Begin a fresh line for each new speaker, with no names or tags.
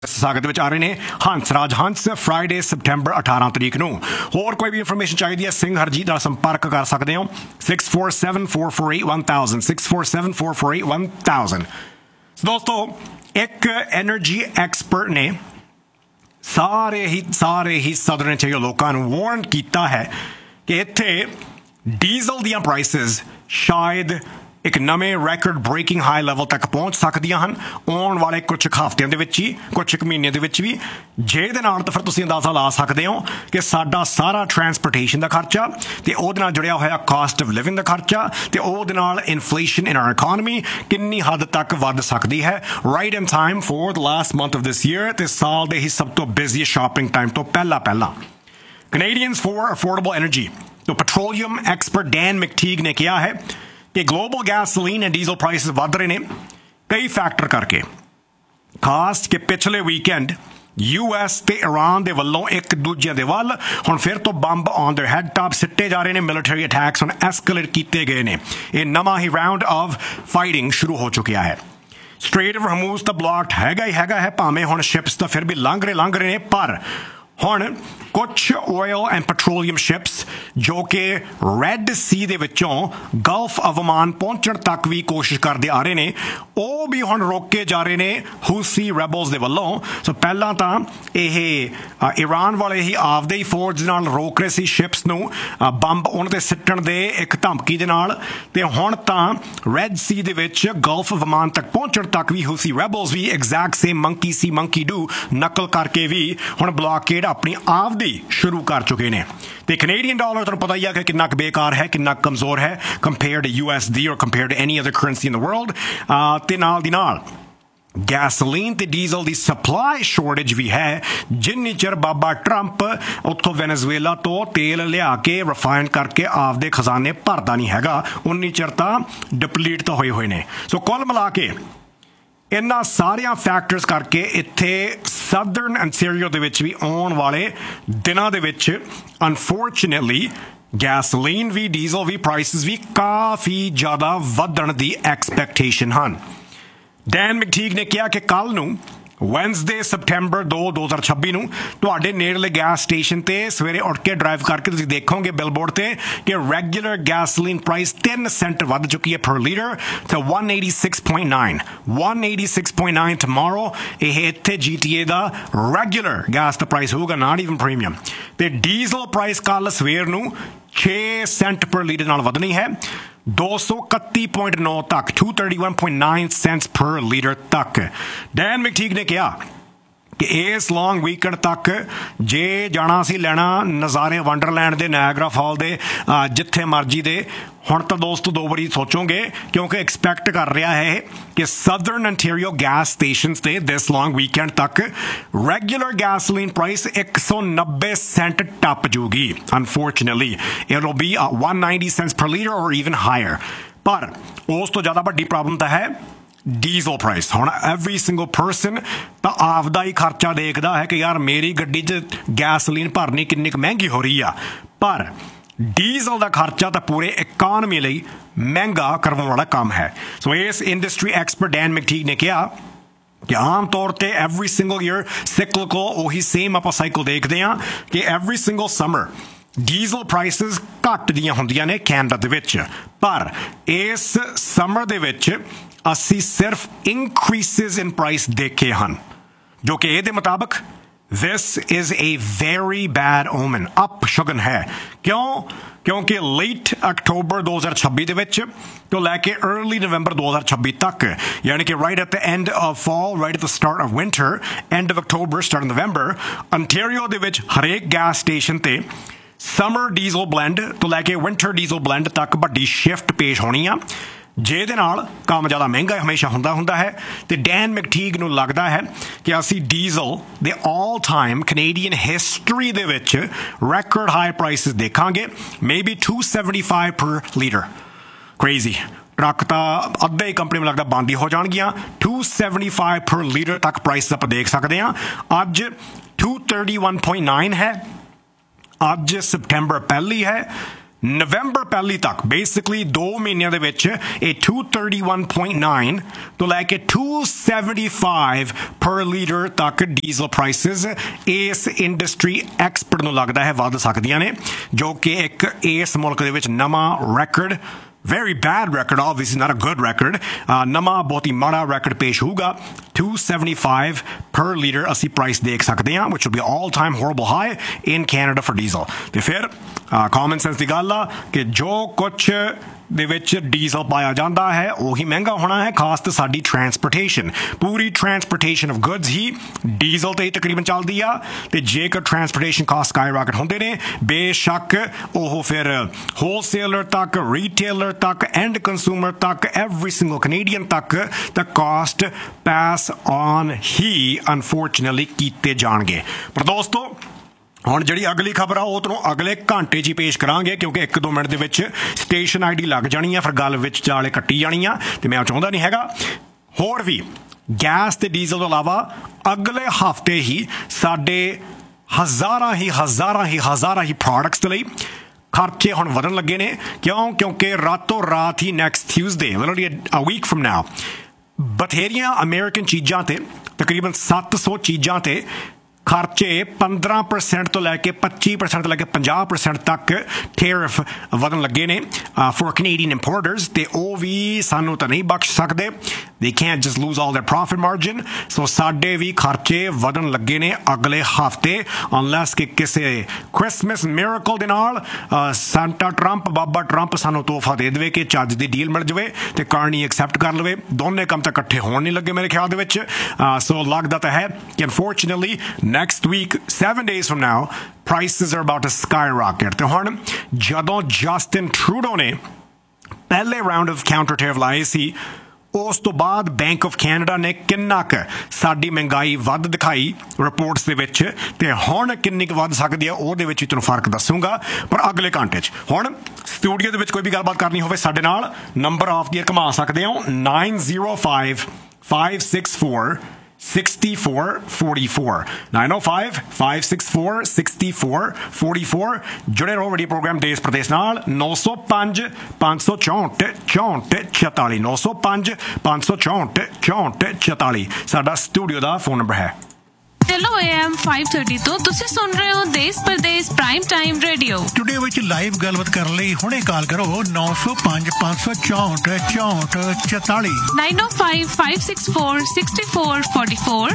स्वागत ਵਿੱਚ ਆ ਰਹੇ ਨੇ ਹੰਸਰਾਜ ਹੰਸ ਫਰਾਈਡੇ ਸਪਟੈਂਬਰ 18 ਤਰੀਕ ਨੂੰ। ਹੋਰ ਕੋਈ ਵੀ ਇਨਫੋਰਮੇਸ਼ਨ ਚਾਹੀਦੀ ਹੈ ਸਿੰਘ ਹਰਜੀਤ ਨਾਲ ਸੰਪਰਕ ਕਰ ਸਕਦੇ ਹੋ 6474481000 6474481000। ਦੋਸਤੋ ਇੱਕ ਐਨਰਜੀ ਐਕਸਪਰਟ ਨੇ ਸਾਰੇ ਹੀ ਸਦਰਨ ਚ ਲੋਕਾਂ ਨੂੰ ਵਾਰਨ ਕੀਤਾ ਹੈ ਕਿ ਇੱਥੇ ਡੀਜ਼ਲ ਦੀਆਂ ਪ੍ਰਾਈਸਿਸ ਸ਼ਾਇਦ ਇੱਕ ਨਵੇਂ ਰੈਕਡ ਬ੍ਰੇਕਿੰਗ ਹਾਈ ਲੈਵਲ ਤੱਕ ਪਹੁੰਚ ਸਕਦੀਆਂ ਹਨ ਆਉਣ ਵਾਲੇ ਕੁਝ ਹਫ਼ਤਿਆਂ ਦੇ ਵਿੱਚ ਹੀ, ਕੁਝ ਮਹੀਨਿਆਂ ਦੇ ਵਿੱਚ ਵੀ। ਜਿਹਦੇ ਨਾਲ ਤਾਂ ਫਿਰ ਤੁਸੀਂ ਅੰਦਾਜ਼ਾ ਲਾ ਸਕਦੇ ਹੋ ਕਿ ਸਾਡਾ ਸਾਰਾ ਟਰਾਂਸਪੋਰਟੇਸ਼ਨ ਦਾ ਖਰਚਾ ਤੇ ਉਹਦੇ ਨਾਲ ਜੁੜਿਆ ਹੋਇਆ ਕਾਸਟ ਆਫ ਲਿਵਿੰਗ ਦਾ ਖਰਚਾ ਤੇ ਉਹਦੇ ਨਾਲ ਇਨਫਲੇਸ਼ਨ ਇਨ ਆਰ ਇਕਨੋਮੀ ਕਿੰਨੀ ਹੱਦ ਤੱਕ ਵੱਧ ਸਕਦੀ ਹੈ right in time for the last month of this year ਤੇ ਸਾਲ ਦੇ ਹੀ ਸਭ ਤੋਂ ਬਿਜ਼ੀ ਸ਼ਾਪਿੰਗ ਟਾਈਮ ਤੋਂ ਪਹਿਲਾਂ। ਕੈਨੇਡੀਅਨਸ ਫॉर ਅਫੋਰਡੇਬਲ ਐਨਰਜੀ ਤੋਂ ਪੈਟਰੋਲੀਅਮ ਐਕਸਪਰਟ ਡੈਨ ਮੈਕਟੀਗ ਨੇ ਕਿਹਾ ਹੈ ਕਿ global gasoline and diesel prices ਵੱਧ ਰਹੇ ਨੇ ਕਈ ਫੈਕਟਰ ਕਰਕੇ, ਖਾਸ ਕਿ ਪਿਛਲੇ ਵੀਕਐਂਡ US ਤੇ ਇਰਾਨ ਦੇ ਵੱਲੋਂ ਇੱਕ ਦੂਜੇ ਦੇ ਵੱਲ ਹੁਣ ਫਿਰ ਤੋਂ bomb on there head top ਸਿੱਟੇ ਜਾ ਰਹੇ ਨੇ। ਮਿਲਟਰੀ ਅਟੈਕਸ ਹੁਣ ਐਸਕੇਲੇਟ ਕੀਤੇ ਗਏ ਨੇ। ਇਹ ਨਵਾਂ ਹੀ ਰਾਊਂਡ ਆਫ ਫਾਈਟਿੰਗ ਸ਼ੁਰੂ ਹੋ ਚੁੱਕਿਆ ਹੈ। ਸਟ੍ਰੇਟ ਆਫ ਹਰਮੂਜ਼ ਤਾਂ ਬਲੌਕਡ ਹੈਗਾ ਹੈ ਭਾਵੇਂ ਹੁਣ ਸ਼ਿਪਸ ਤਾਂ ਫਿਰ ਵੀ ਲੰਘ ਰਹੇ ਨੇ, ਪਰ ਹੁਣ ਕੁਝ ਆਇਲ ਐਂਡ ਪੈਟਰੋਲੀਅਮ ਸ਼ਿਪਸ ਜੋ ਕਿ ਰੈੱਡ ਸੀ ਦੇ ਵਿੱਚੋਂ ਗਲਫ ਆਫ ਓਮਾਨ ਪਹੁੰਚਣ ਤੱਕ ਵੀ ਕੋਸ਼ਿਸ਼ ਕਰਦੇ ਆ ਰਹੇ ਨੇ, ਉਹ ਵੀ ਹੁਣ ਰੋਕੇ ਜਾ ਰਹੇ ਨੇ ਹੂਸੀ ਰੈਬਲਸ ਦੇ ਵੱਲੋਂ। ਸੋ ਪਹਿਲਾਂ ਤਾਂ ਇਹ ਇਰਾਨ ਵਾਲੇ ਹੀ ਆਪਦੇ ਹੀ ਫੌਜ ਨਾਲ ਰੋਕ ਰਹੇ ਸੀ ਸ਼ਿਪਸ ਨੂੰ ਬੰਬ ਉਹਨਾਂ 'ਤੇ ਸਿੱਟਣ ਦੇ ਇੱਕ ਧਮਕੀ ਦੇ ਨਾਲ, ਤੇ ਹੁਣ ਤਾਂ ਰੈੱਡ ਸੀ ਦੇ ਵਿੱਚ ਗਲਫ ਆਫ ਓਮਾਨ ਤੱਕ ਪਹੁੰਚਣ ਤੱਕ ਵੀ ਹੂਸੀ ਰੈਬਲਸ ਵੀ exact same monkey C monkey do ਨਕਲ ਕਰਕੇ ਵੀ ਹੁਣ ਬਲੌਕੇਡ ਆਪਣੀ ਆਪ ਦੀ ਸ਼ੁਰੂ ਕਰ ਚੁੱਕੇ ਨੇ। ਤੇ ਕੈਨੇਡੀਅਨ ਡਾਲਰ ਤੁਹਾਨੂੰ ਪਤਾ ਹੀ ਆ ਕਿ ਕਿੰਨਾ ਕੁ ਬੇਕਾਰ ਹੈ, ਕਿੰਨਾ ਕਮਜ਼ੋਰ ਹੈ ਕੰਪੇਅਰਡ ਟੂ USD ਔਰ compared to any other currency in the world. ਤੇ ਨਾਲ ਦੀ ਨਾਲ ਗੈਸੋਲੀਨ ਤੇ ਡੀਜ਼ਲ ਦੀ ਸਪਲਾਈ ਸ਼ੋਰਟੇਜ ਵੀ ਹੈ। ਜਿੰਨੀ ਚਿਰ ਬਾਬਾ ਟਰੰਪ ਉੱਥੋਂ ਵੈਨੇਜ਼ੁਏਲਾ ਤੋਂ ਤੇਲ ਲਿਆ ਕੇ ਰਿਫਾਈਨ ਕਰਕੇ ਆਪਦੇ ਖਜ਼ਾਨੇ ਭਰਦਾ ਨਹੀਂ ਹੈਗਾ, ਉਨੀ ਚਿਰ ਤਾਂ ਡਿਪਲੀਟ ਤਾਂ ਹੋਏ ਨੇ। ਸੋ ਕੁੱਲ ਮਿਲਾ ਕੇ ਇਹਨਾਂ ਸਾਰੀਆਂ ਫੈਕਟਰਸ ਕਰਕੇ ਇੱਥੇ ਸਦਰਨ ਅੰਟੈਰੀਓ ਦੇ ਵਿੱਚ ਵੀ ਆਉਣ ਵਾਲੇ ਦਿਨਾਂ ਦੇ ਵਿੱਚ ਅਨਫੋਰਚੂਨੇਟਲੀ ਗੈਸੋਲੀਨ ਵੀ ਡੀਜ਼ਲ ਵੀ ਪ੍ਰਾਈਸਿਸ ਵੀ ਕਾਫੀ ਜ਼ਿਆਦਾ ਵਧਣ ਦੀ ਐਕਸਪੈਕਟੇਸ਼ਨ ਹਨ। ਡੈਨ ਮੈਕਟੀਗ ਨੇ ਕਿਹਾ ਕਿ ਕੱਲ ਨੂੰ ਵੈਨਸਡੇ ਸਪਟੈਂਬਰ 2, 2026 ਨੂੰ ਤੁਹਾਡੇ ਨੇੜਲੇ ਗੈਸ ਸਟੇਸ਼ਨ ਤੇ ਸਵੇਰੇ ਉੱਠ ਕੇ ਡਰਾਈਵ ਕਰਕੇ ਤੁਸੀਂ ਦੇਖੋਗੇ ਬਿਲਬੋਰਡ ਤੇ ਕਿ ਰੈਗੂਲਰ ਗੈਸੋਲੀਨ ਪ੍ਰਾਈਸ 3 ਸੈਂਟ ਵੱਧ ਚੁੱਕੀ ਹੈ ਪਰ ਲੀਟਰ ਤੇ 186.9 ਟਮਾਰੋ। ਇਹ ਇੱਥੇ GTA ਦਾ ਰੈਗੂਲਰ ਗੈਸ ਦਾ ਪ੍ਰਾਈਸ ਹੋਊਗਾ, ਨਾਟ ਈਵਨ ਪ੍ਰੀਮੀਅਮ। ਤੇ ਡੀਜ਼ਲ ਪ੍ਰਾਈਸ ਕੱਲ ਸਵੇਰ ਨੂੰ 6 ਸੈਂਟ ਪਰ ਲੀਟਰ ਨਾਲ ਵਧਣੀ ਹੈ 231.9 ਤੱਕ 231.9 ਸੈਂਟਸ ਪਰ ਲੀਟਰ ਤੱਕ। ਡੈਨ ਮੈਕਟੀਗ ਨੇ ਕਿਹਾ ਕਿ ਇਸ ਲੌਂਗ ਵੀਕਐਂਡ ਤੱਕ ਜੇ ਜਾਣਾ ਸੀ ਲੈਣਾ ਨਜ਼ਾਰੇ ਵੰਡਰਲੈਂਡ ਦੇ, ਨਾਇਆਗਰਾ ਫਾਲ ਦੇ, ਜਿੱਥੇ ਮਰਜ਼ੀ ਦੇ, ਹੁਣ ਤਾਂ ਦੋਸਤੋ ਦੋ ਵਾਰੀ ਸੋਚੋਗੇ ਕਿਉਂਕਿ ਐਕਸਪੈਕਟ ਕਰ ਰਿਹਾ ਹੈ ਕਿ ਸਦਰਨ ਅੰਟੈਰੀਓ ਗੈਸ ਸਟੇਸ਼ਨਸ ਤੇ ਦਿਸ ਲੌਂਗ ਵੀਕਐਂਡ ਤੱਕ ਰੈਗੂਲਰ ਗੈਸੋਲੀਨ ਪ੍ਰਾਈਸ 190 ਸੈਂਟ ਟੱਪ ਜੂਗੀ। Unfortunately it will be 190 cents ਪਰ ਲੀਟਰ ਔਰ ਈਵਨ ਹਾਇਰ। ਪਰ ਉਸ ਤੋਂ ਜ਼ਿਆਦਾ ਵੱਡੀ ਪ੍ਰੋਬਲਮ ਤਾਂ ਹੈ ਡੀਜ਼ਲ ਪ੍ਰਾਈਸ। ਹੁਣ ਐਵਰੀ ਸਿੰਗਲ ਪਰਸਨ ਤਾਂ ਆਪਦਾ ਹੀ ਖਰਚਾ ਦੇਖਦਾ ਹੈ ਕਿ ਯਾਰ ਮੇਰੀ ਗੱਡੀ 'ਚ ਗੈਸੋਲੀਨ ਭਰਨੀ ਕਿੰਨੀ ਕੁ ਮਹਿੰਗੀ ਹੋ ਰਹੀ ਆ, ਪਰ ਡੀਜ਼ਲ ਦਾ ਖਰਚਾ ਤਾਂ ਪੂਰੇ ਇਕਾਨਮੀ ਲਈ ਮਹਿੰਗਾ ਕਰਵਾਉਣ ਵਾਲਾ ਕੰਮ ਹੈ। ਸੋ ਇਸ ਇੰਡਸਟਰੀ ਐਕਸਪਰਟ ਡੈਨ ਮੈਕਟੀਗ ਨੇ ਕਿਹਾ ਕਿ ਆਮ ਤੌਰ ਤੇ ਐਵਰੀ ਸਿੰਗਲ ਈਅਰ ਸਾਈਕਲਿਕਲ ਉਹੀ ਸੇਮ ਆਪਾਂ ਸਾਈਕਲ ਦੇਖਦੇ ਹਾਂ ਕਿ every single summer diesel prices ਘੱਟ ਦੀਆਂ ਹੁੰਦੀਆਂ ਨੇ ਕੈਨੇਡਾ ਦੇ ਵਿੱਚ, ਪਰ ਇਸ ਸਮਰ ਦੇ ਵਿੱਚ ਅਸੀਂ ਸਿਰਫ ਇਨਕਰੀਸਿਸ ਇਨ ਪ੍ਰਾਈਸ ਦੇਖੇ ਹਨ, ਜੋ ਕਿ ਇਹਦੇ ਮੁਤਾਬਕ this is a very bad omen, up ਸ਼ਗਨ ਹੈ। ਕਿਉਂਕਿ ਲੇਟ ਅਕਤੂਬਰ 2026 ਦੇ ਵਿੱਚ ਤੋਂ ਲੈ ਕੇ अर्ਲੀ ਨਵੰਬਰ 2026 ਤੱਕ, ਯਾਨੀ ਕਿ right at the end of fall, right at the start of winter, end of October start November, Ontario ਦੇ ਵਿੱਚ ਹਰੇਕ ਗੈਸ ਸਟੇਸ਼ਨ ਤੇ ਸਮਰ ਡੀਜ਼ਲ ਬਲੈਂਡ ਤੋਂ ਲੈ ਕੇ ਵਿੰਟਰ ਡੀਜ਼ਲ ਬਲੈਂਡ ਤੱਕ ਵੱਡੀ ਸ਼ਿਫਟ ਪੇਸ਼ ਹੋਣੀ ਆ, ਜਿਹਦੇ ਨਾਲ ਕੰਮ ਜ਼ਿਆਦਾ ਮਹਿੰਗਾ ਹਮੇਸ਼ਾ ਹੁੰਦਾ ਹੈ। ਤੇ ਡੈਨ ਮੈਕਟੀਗ ਨੂੰ ਲੱਗਦਾ ਹੈ ਕਿ ਅਸੀਂ ਡੀਜ਼ਲ ਦੇ ਆਲ ਟਾਈਮ ਕੈਨੇਡੀਅਨ ਹਿਸਟਰੀ ਦੇ ਵਿੱਚ ਰੈਕੋਰਡ ਹਾਈ ਪ੍ਰਾਈਸਿਸ ਦੇਖਾਂਗੇ, ਮੇਬੀ 275 ਪਰ ਲੀਟਰ। ਕ੍ਰੇਜ਼ੀ। ਟਰੱਕ ਤਾਂ ਅੱਧੇ ਹੀ ਕੰਪਨੀ ਨੂੰ ਲੱਗਦਾ ਬੰਦ ਹੀ ਹੋ ਜਾਣਗੀਆਂ। 275 ਪਰ ਲੀਟਰ ਤੱਕ ਪ੍ਰਾਈਸ ਆਪਾਂ ਦੇਖ ਸਕਦੇ ਹਾਂ। ਅੱਜ 231.9 ਹੈ, ਅੱਜ ਸਪਟੈਂਬਰ ਪਹਿਲੀ ਹੈ ਨਵੰਬਰ ਪਹਿਲੀ ਤੱਕ ਬੇਸਿਕਲੀ 2 ਮਹੀਨਿਆਂ ਦੇ ਵਿੱਚ ਇਹ 231.9 ਤੋਂ ਲੈ ਕੇ 275 ਪਰ ਲੀਟਰ ਤੱਕ ਡੀਜ਼ਲ ਪ੍ਰਾਈਸਿਸ ਇਸ ਇੰਡਸਟਰੀ ਐਕਸਪਰਟ ਨੂੰ ਲੱਗਦਾ ਹੈ ਵੱਧ ਸਕਦੀਆਂ ਨੇ, ਜੋ ਕਿ ਇੱਕ ਇਸ ਮੁਲਕ ਦੇ ਵਿੱਚ ਨਵਾਂ ਰੈਕਡ, very bad record, obviously not a good record, ਨਵਾਂ ਬਹੁਤ ਹੀ ਮਾੜਾ ਰੈਕਡ ਪੇਸ਼ ਹੋਊਗਾ। 275 per litre ਅਸੀਂ ਪ੍ਰਾਈਸ ਦੇਖ ਸਕਦੇ ਹਾਂ, which will be all time horrible high in Canada for diesel। ਤੇ ਫਿਰ ਕਾਮਨ ਸੈਂਸ ਦੀ ਗੱਲ ਆ ਕਿ ਜੋ ਕੁਛ ਦੇ ਵਿੱਚ ਡੀਜ਼ਲ ਪਾਇਆ ਜਾਂਦਾ ਹੈ ਉਹੀ ਮਹਿੰਗਾ ਹੋਣਾ ਹੈ, ਖਾਸ ਤੇ ਸਾਡੀ transportation. Puri transportation of goods he diesel ਤੇ ਹੀ ਤਕਰੀਬਨ ਚੱਲਦੀ ਆ, ਤੇ ਜੇਕਰ ਟਰਾਂਸਪੋਰਟੇਸ਼ਨ ਕਾਸਟ ਸਕਾਈ ਰਾਕਟ ਹੁੰਦੇ ਨੇ, ਬੇਸ਼ੱਕ ਉਹ ਫਿਰ ਹੋਲਸੇਲਰ ਤੱਕ, ਰੀਟੇਲਰ ਤੱਕ, ਐਂਡ ਕੰਜ਼ਿਊਮਰ ਤੱਕ, ਐਵਰੀ ਸਿੰਗਲ ਕੈਨੇਡੀਅਨ ਤੱਕ ਤਾਂ caste pass on he unfortunately ਕੀਤੇ ਜਾਣਗੇ। ਪਰ ਦੋਸਤੋ ਹੁਣ ਜਿਹੜੀ ਅਗਲੀ ਖਬਰ ਆ ਉਹ ਤੁਹਾਨੂੰ ਅਗਲੇ ਘੰਟੇ 'ਚ ਹੀ ਪੇਸ਼ ਕਰਾਂਗੇ, ਕਿਉਂਕਿ 1-2 ਮਿੰਟ ਦੇ ਵਿੱਚ ਸਟੇਸ਼ਨ ID ਲੱਗ ਜਾਣੀ ਆ, ਫਿਰ ਗੱਲ ਵਿੱਚ ਚਾਲੇ ਕੱਟੀ ਜਾਣੀ ਆ, ਤੇ ਮੈਂ ਚਾਹੁੰਦਾ ਨਹੀਂ ਹੈਗਾ। ਹੋਰ ਵੀ ਗੈਸ ਤੇ ਡੀਜ਼ਲ ਤੋਂ ਇਲਾਵਾ ਅਗਲੇ ਹਫ਼ਤੇ ਹੀ ਸਾਡੇ ਹਜ਼ਾਰਾਂ ਹੀ ਪ੍ਰੋਡਕਟਸ ਦੇ ਲਈ ਖਰਚੇ ਹੁਣ ਵਧਣ ਲੱਗੇ ਨੇ। ਕਿਉਂਕਿ ਰਾਤੋਂ ਰਾਤ ਹੀ ਨੈਕਸਟ ਟਿਊਜ਼ਡੇ, ਲਿਟਰਲੀ ਅ ਵੀਕ ਫਰਮ ਨਾਓ, ਬਥੇਰੀਆਂ ਅਮਰੀਕਨ ਚੀਜ਼ਾਂ ਤੇ ਤਕਰੀਬਨ 700 ਚੀਜ਼ਾਂ ਤੇ ਖਰਚੇ 15% ਤੋਂ ਲੈ ਕੇ 25% ਤੋਂ ਲੈ ਕੇ 50% ਤੱਕ ਟੈਰਿਫ ਵਧਣ ਲੱਗੇ ਨੇ ਫॉर ਕੈਨੇਡੀਅਨ ਇੰਪੋਰਟਰਸ, ਤੇ ਉਹ ਵੀ ਸਾਨੂੰ ਤਾਂ ਨਹੀਂ ਬਖਸ਼ ਸਕਦੇ। they can't just lose all their profit margin, ਸੋ ਸਾਡੇ ਵੀ ਖਰਚੇ ਵਧਣ ਲੱਗੇ ਨੇ ਅਗਲੇ ਹਫ਼ਤੇ, unless ਕਿ ਕਿਸੇ ਕ੍ਰਿਸਮਸ ਮਿਰਾਕਲ ਦੇ ਨਾਲ ਸੈਂਟਾ ਟਰੰਪ, ਬਾਬਾ ਟਰੰਪ ਸਾਨੂੰ ਤੋਹਫਾ ਦੇ ਦੇਵੇ ਕਿ ਚੱਜ ਦੀ ਡੀਲ ਮਿਲ ਜਾਵੇ ਤੇ ਕਰਨੀ ਐਕਸੈਪਟ ਕਰ ਲਵੇ। ਦੋਨੇ ਕੰਮ ਤਾਂ ਇਕੱਠੇ ਹੋਣ ਨਹੀਂ ਲੱਗੇ ਮੇਰੇ ਖਿਆਲ ਦੇ ਵਿੱਚ। ਸੋ ਲੱਗਦਾ ਤਾਂ ਹੈ ਕਿ unfortunately next week, 7 days from now, prices are about to skyrocket। ਤੇ ਹੁਣ ਜਦੋਂ ਜਸਟਿਨ ਟਰੂਡੋ ਨੇ ਪਹਿਲੇ ਰਾਉਂਡ ਆਫ ਕਾਊਂਟਰ ਟੈਰਿਫ ਲਾਏ ਸੀ, ਉਸ ਤੋਂ ਬਾਅਦ ਬੈਂਕ ਆਫ ਕੈਨੇਡਾ ਨੇ ਕਿੰਨਾ ਕੁ ਸਾਡੀ ਮਹਿੰਗਾਈ ਵੱਧ ਦਿਖਾਈ ਰਿਪੋਰਟਸ ਦੇ ਵਿੱਚ, ਤੇ ਹੁਣ ਕਿੰਨੀ ਕੁ ਵੱਧ ਸਕਦੀ ਹੈ ਉਹਦੇ ਵਿੱਚ ਵੀ ਤੁਹਾਨੂੰ ਫਰਕ ਦੱਸੂਗਾ, ਪਰ ਅਗਲੇ ਘੰਟੇ 'ਚ। ਹੁਣ ਸਟੂਡੀਓ ਦੇ ਵਿੱਚ ਕੋਈ ਵੀ ਗੱਲਬਾਤ ਕਰਨੀ ਹੋਵੇ ਸਾਡੇ ਨਾਲ, ਨੰਬਰ ਆਫ ਦੀ ਘੁਮਾ ਸਕਦੇ ਹੋ 905 564 6444 905 564 6444। ਜੁੜੇ ਰਹੋ ਰੇਡੀਓ ਪ੍ਰੋਗਰਾਮ ਦੇਸ਼ ਪ੍ਰਦੇਸ਼ ਨਾਲ। 905 564 64 46 905 564 64 46 ਸਾਡਾ ਸਟੂਡੀਓ ਦਾ ਫੋਨ ਨੰਬਰ ਹੈ।
ਚਲੋ AM 530 ਤੋਂ ਤੁਸੀਂ ਸੁਣ ਰਹੇ ਹੋ ਦੇਸ਼ Pradesh prime time radio. Studio ਵਿੱਚ ਲਾਈਵ ਗੱਲਬਾਤ ਕਰਨ ਲਈ ਹੁਣੇ ਕਾਲ ਕਰੋ 905 564 64 46 905 564 6444